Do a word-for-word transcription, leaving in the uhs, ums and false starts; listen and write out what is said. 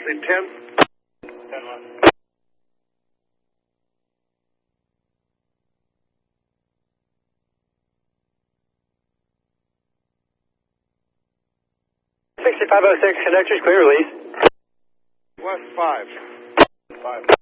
in ten. ten left. sixty-five oh six, connectors, clear release. West five. five.